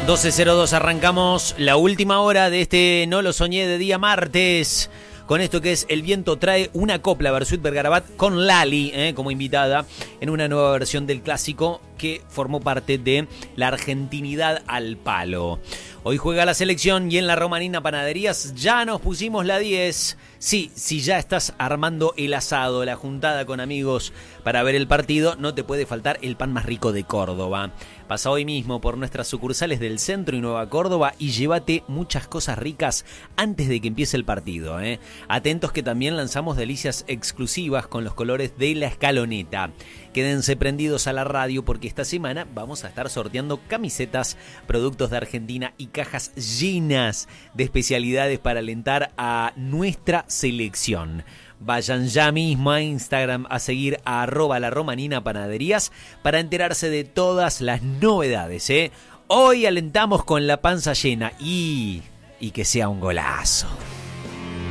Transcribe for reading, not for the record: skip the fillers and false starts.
12:02 arrancamos la última hora de este No lo soñé de día martes. Con esto que es El viento trae una copla, Bersuit Vergarabat con Lali como invitada en una nueva versión del clásico que formó parte de La Argentinidad al Palo. Hoy juega la selección y en la Romanina Panaderías ya nos pusimos la 10. Sí, si ya estás armando el asado, la juntada con amigos para ver el partido, no te puede faltar el pan más rico de Córdoba. Pasa hoy mismo por nuestras sucursales del centro y Nueva Córdoba y llévate muchas cosas ricas antes de que empiece el partido. Atentos que también lanzamos delicias exclusivas con los colores de la escaloneta. Quédense prendidos a la radio porque esta semana vamos a estar sorteando camisetas, productos de Argentina y cajas llenas de especialidades para alentar a nuestra selección. Vayan ya mismo a Instagram a seguir a @laromaninapanaderías para enterarse de todas las novedades. Hoy alentamos con la panza llena y que sea un golazo.